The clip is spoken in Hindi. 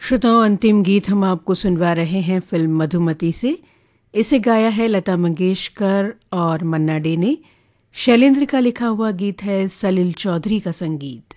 श्रोताओं, अंतिम गीत हम आपको सुनवा रहे हैं फिल्म मधुमती से। इसे गाया है लता मंगेशकर और मन्ना डे ने। शैलेंद्र का लिखा हुआ गीत है, सलील चौधरी का संगीत।